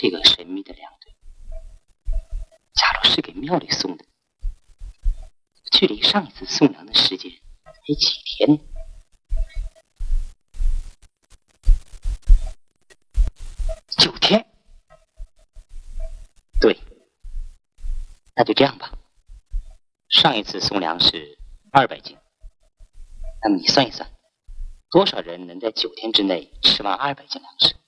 这个神秘的粮队，假如是给庙里送的，距离上一次送粮的时间还几天？ 9天，对，那就这样吧。上一次送粮是200斤，那么你算一算，多少人能在9天之内吃完200斤粮食？